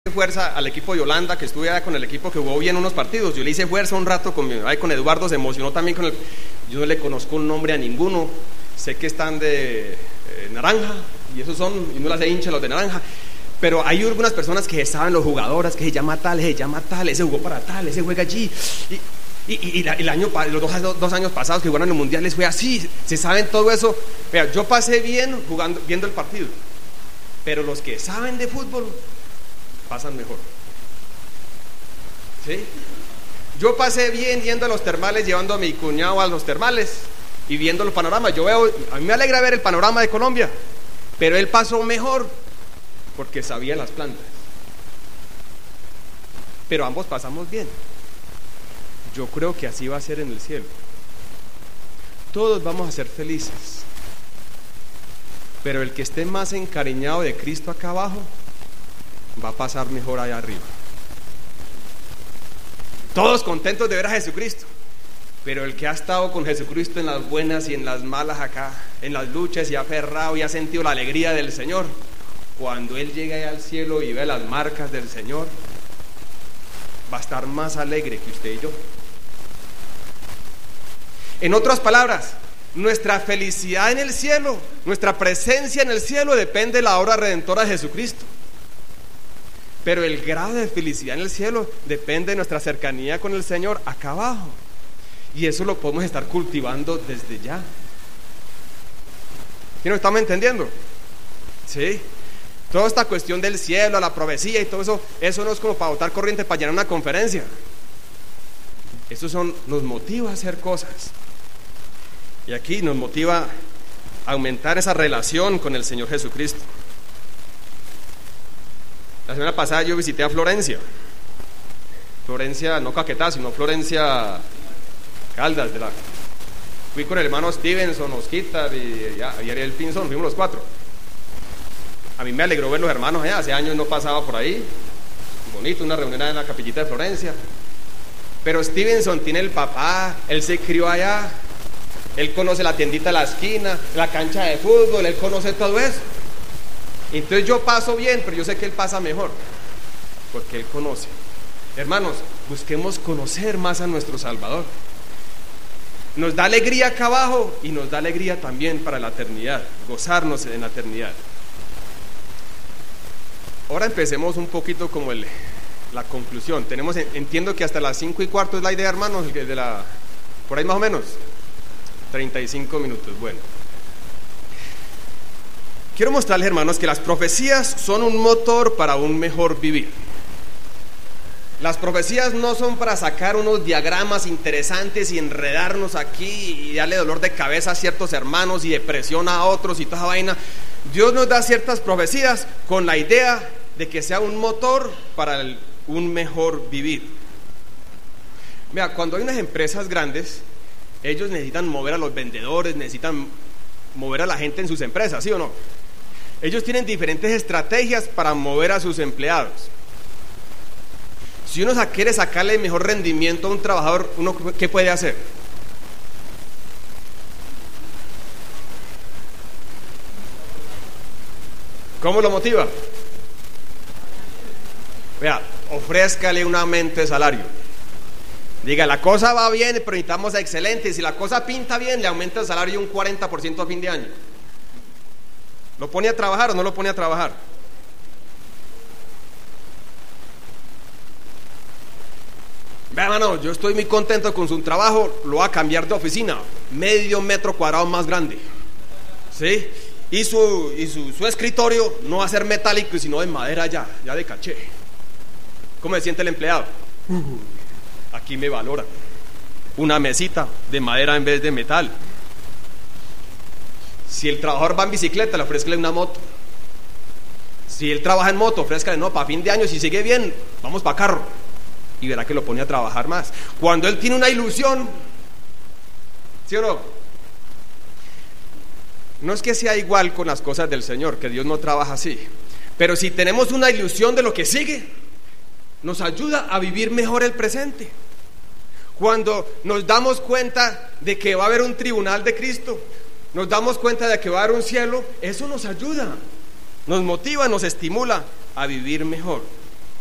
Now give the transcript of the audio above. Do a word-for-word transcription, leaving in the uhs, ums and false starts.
fuerza al equipo de Holanda, que estuve allá con el equipo que jugó bien unos partidos. Yo le hice fuerza un rato con, ahí con Eduardo, se emocionó también con el. Yo no le conozco un nombre a ninguno, sé que están de eh, naranja, y esos son, y no las de hincha los de naranja, pero hay algunas personas que saben los jugadores, que se llama tal, se llama tal, ese jugó para tal, ese juega allí, y, y, y, la, y el año, los dos, dos años pasados que jugaron en los mundiales fue así, se saben todo eso. Mira, yo pasé bien jugando, viendo el partido, pero los que saben de fútbol pasan mejor. ¿Sí? Yo pasé bien yendo a los termales, llevando a mi cuñado a los termales y viendo los panoramas. Yo veo, a mí me alegra ver el panorama de Colombia, pero él pasó mejor porque sabía las plantas. Pero ambos pasamos bien. Yo creo que así va a ser en el cielo. Todos vamos a ser felices, pero el que esté más encariñado de Cristo acá abajo va a pasar mejor allá arriba. Todos contentos de ver a Jesucristo, pero el que ha estado con Jesucristo en las buenas y en las malas acá, en las luchas, y ha aferrado y ha sentido la alegría del Señor, cuando Él llegue allá al cielo y ve las marcas del Señor, va a estar más alegre que usted y yo. En otras palabras, nuestra felicidad en el cielo, nuestra presencia en el cielo depende de la obra redentora de Jesucristo. Pero el grado de felicidad en el cielo depende de nuestra cercanía con el Señor acá abajo. Y eso lo podemos estar cultivando desde ya. ¿Sí nos estamos entendiendo? Sí. Toda esta cuestión del cielo, la profecía y todo eso, eso no es como para botar corriente para llenar una conferencia. Eso son, nos motiva a hacer cosas. Y aquí nos motiva a aumentar esa relación con el Señor Jesucristo. La semana pasada yo visité a Florencia. Florencia, no Caquetá, sino Florencia Caldas. De la... Fui con el hermano Stevenson, Osquitar y, y Ariel Pinzón, fuimos los cuatro. A mí me alegró ver los hermanos allá, hace años no pasaba por ahí. Bonito, una reunión en la capillita de Florencia. Pero Stevenson tiene el papá, él se crió allá, él conoce la tiendita de la esquina, la cancha de fútbol, él conoce todo eso. Entonces yo paso bien, pero yo sé que él pasa mejor, porque él conoce. Hermanos, busquemos conocer más a nuestro Salvador. Nos da alegría acá abajo y nos da alegría también para la eternidad, gozarnos en la eternidad. Ahora empecemos un poquito como el, la conclusión. Tenemos, entiendo que hasta las cinco y cuarto es la idea, hermanos, de la, por ahí más o menos, treinta y cinco minutos, bueno. Quiero mostrarles, hermanos, que las profecías son un motor para un mejor vivir. Las profecías no son para sacar unos diagramas interesantes y enredarnos aquí y darle dolor de cabeza a ciertos hermanos y depresión a otros y toda esa vaina. Dios nos da ciertas profecías con la idea de que sea un motor para el, un mejor vivir. Mira, cuando hay unas empresas grandes, ellos necesitan mover a los vendedores, necesitan mover a la gente en sus empresas, ¿sí o no? Ellos tienen diferentes estrategias para mover a sus empleados. Si uno quiere sacarle mejor rendimiento a un trabajador, ¿uno qué puede hacer? ¿Cómo lo motiva? Vea, ofrézcale un aumento de salario. Diga, la cosa va bien, pero necesitamos excelente. Si la cosa pinta bien, le aumenta el salario un cuarenta por ciento a fin de año. ¿Lo pone a trabajar o no lo pone a trabajar? Vea, hermano, yo estoy muy contento con su trabajo, lo va a cambiar de oficina, medio metro cuadrado más grande. ¿Sí? Y su, y su, su escritorio no va a ser metálico, sino de madera ya, ya de caché. ¿Cómo se siente el empleado? Uh, aquí me valoran. Una mesita de madera en vez de metal. Si el trabajador va en bicicleta, le ofrézcale una moto. Si él trabaja en moto, ofrézcale, no, para fin de año, si sigue bien, vamos para carro. Y verá que lo pone a trabajar más. Cuando él tiene una ilusión, ¿sí o no? No es que sea igual con las cosas del Señor, que Dios no trabaja así, pero si tenemos una ilusión de lo que sigue, nos ayuda a vivir mejor el presente. Cuando nos damos cuenta de que va a haber un tribunal de Cristo, nos damos cuenta de que va a haber un cielo, eso nos ayuda, nos motiva, nos estimula a vivir mejor.